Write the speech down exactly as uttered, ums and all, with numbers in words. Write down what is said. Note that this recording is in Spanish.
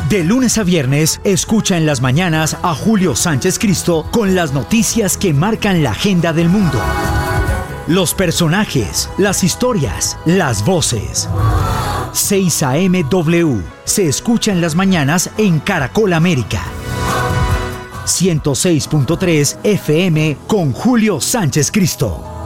De lunes a viernes, escucha en las mañanas a Julio Sánchez Cristo con las noticias que marcan la agenda del mundo. Los personajes, las historias, las voces. seis A M W se escucha en las mañanas en Caracol América. ciento seis punto tres F M con Julio Sánchez Cristo.